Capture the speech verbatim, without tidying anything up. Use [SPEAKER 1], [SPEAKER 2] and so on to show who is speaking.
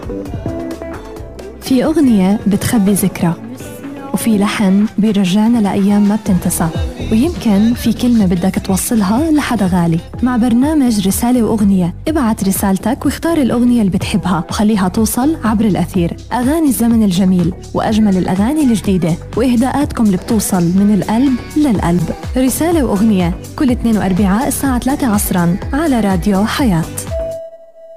[SPEAKER 1] في أغنية بتخبي ذكرى، وفي لحن بيرجعنا لأيام ما بتنتسى، ويمكن في كلمة بدك توصلها لحدا غالي. مع برنامج رسالة وأغنية، ابعت رسالتك واختار الأغنية اللي بتحبها وخليها توصل عبر الأثير. أغاني الزمن الجميل وأجمل الأغاني الجديدة وإهداءاتكم اللي بتوصل من القلب للقلب. رسالة وأغنية كل اثنين وأربعاء الساعة ثلاثة عصرا على راديو حياة.